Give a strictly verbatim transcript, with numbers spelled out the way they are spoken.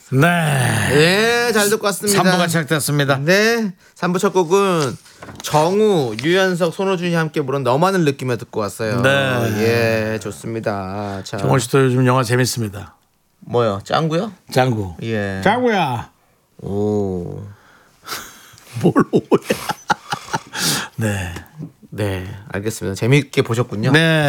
네. 네, 잘 듣고 왔습니다. 삼 부가 시작됐습니다. 네, 삼 부 첫 곡은 정우, 유연석, 손호준이 함께 부른 너만을 느끼며 듣고 왔어요. 네. 예, 좋습니다. 자, 정원 씨도 요즘 영화 재밌습니다. 뭐요? 짱구요? 짱구. 예. 짱구야. 오. 뭘 오야. 네. 네, 알겠습니다. 재밌게 보셨군요. 네.